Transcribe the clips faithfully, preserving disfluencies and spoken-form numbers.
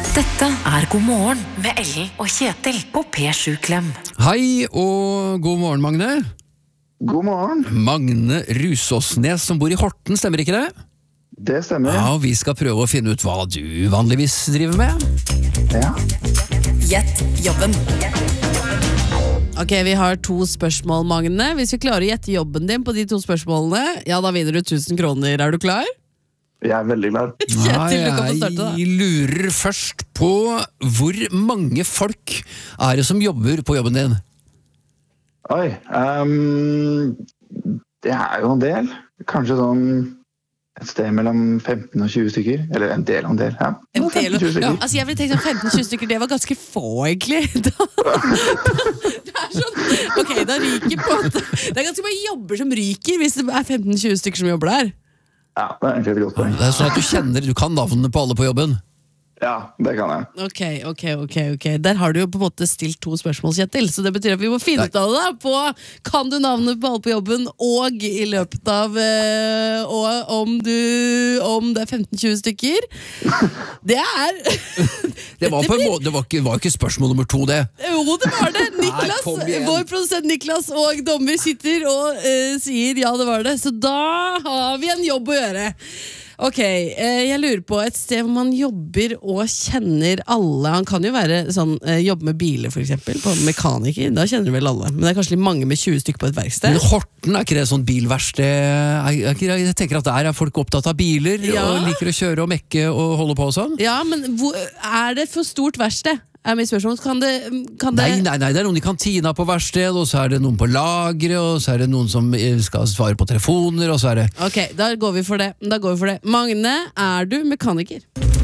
Dette er God morgen med Ellen og Kjetil på P sju Klem. Hei og god morgen, Magne. God morgen. Magne Rusåsnes som bor i Horten, stemmer ikke det? Det stemmer. Ja, og vi skal prøve å finne ut hva du vanligvis driver med. Ja. Gjett jobben. Ok, vi har to spørsmål, Magne. Hvis vi klarer å gjette jobben din på de to spørsmålene, ja, da vinner du tusen kroner. Er du klar? Jeg er veldig glad. Kjetil, du kan få starte, da. Jeg lurer først på hvor mange folk er det som jobber på jobben din? Oi, um, det er jo en del. Kanskje sånn et sted mellom femten og tjue stykker. Eller en del og en del, ja. En del, femten til tjue stykker. ja, altså jeg ville tenkt sånn femten til tjue stykker, det var ganske få egentlig. Da, det er sånn, ok, da ryker på det. Det er ganske mange jobber som ryker hvis det er femten til tjue stykker som jobber der. Ja, det er egentlig et godt poeng. Det er sånn at du kjenner, du kan navnene på alle på jobben. Ja, det kan jeg. Ok, ok, ok, ok. Der har du jo på en måte stilt to spørsmål, Kjetil, så det betyr at vi må finne ut av det da, på kan du navnet på alle på jobben, og i løpet av eh, og om du om det er femten til tjue stykker. Det er Det var, på en måte, det var, ikke, var ikke spørsmål nummer to, det. Jo, det var det. Niklas, kom igjen. vår produsent Niklas og dommer sitter og eh, sier ja, det var det. Så da har vi en jobb å gjøre. Ok, eh, jeg lurer på et sted hvor man jobber og kjenner alle. Han kan jo være sånn, eh, jobbe med biler for eksempel, på mekaniker. Da kjenner du vel alle. Men det er kanskje litt mange med tjue stykker på et verksted. Men Horten, er ikke det sånn bilverksted? Er- er ikke det- Jeg tenker at der er folk opptatt av biler, Ja. og liker å kjøre og mekke og holde på og sånn. Ja, men hvor, er det et for stort verksted? Er mitt spørsmål. Kan det, kan det Nei, nei, nei, det er noen i kantina på verksted, og så er det noen på lageret, og så er det noen som eh, skal svare på telefoner, og så er det... Ok, da går vi for det. Da går vi for det. Magne, er du mekaniker?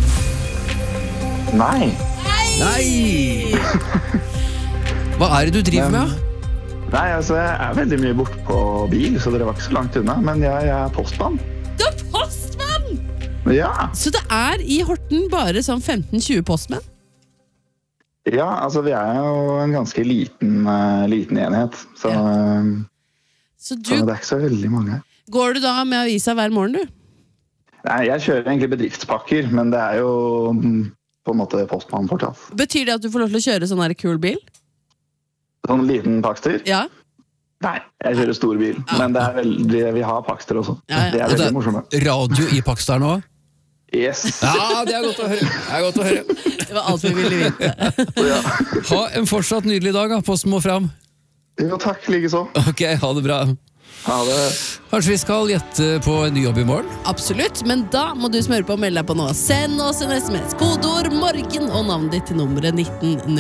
Nei. Nei! Hva er det du driver Men- med? Nei, altså, jeg er veldig mye bort på bil, så dere var ikke så langt unna. Men jeg, jeg er postmann. Du er postmann! Ja. Så det er i Horten bare sånn femten til tjue postmenn? Ja, altså, vi er jo en ganske liten, uh, liten enhet. Så, uh, Så så du, det er ikke så veldig mange. går du da med avisa hver morgen, du? Nei, jeg kjører egentlig bedriftspakker, men det er jo mm, på en måte postmann fortsatt. Betyr det at du får lov til å kjøre sånn her kul bil? Sånn liten pakster? Ja. Nei, jeg kjører stor bil, men det er veldig, vi har pakster også. Ja, ja. Det er Og det veldig morsomme. er radio i Pakistan nå? Yes. Ja, det er godt å høre. Det er godt å høre. Det var alt vi ville vite. Ja. Ha en fortsatt nydelig dag, da. Posten må fram. Jo, takk, like så. Ok, ha det bra. Ha det. Kanskje vi skal gjette på en ny jobb i morgen? Absolutt, men da må du smøre på og melde deg på nå. Send oss en sms, kodeord morgen og navnet ditt til nummeret nitten null.